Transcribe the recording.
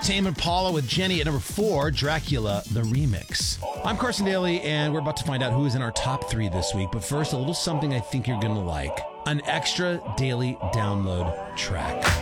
Tame Impala with Jenny at number 4, Dracula, the remix. I'm Carson Daly, and we're about to find out who is in our top 3 this week. But first, a little something I think you're going to like. An extra daily download track.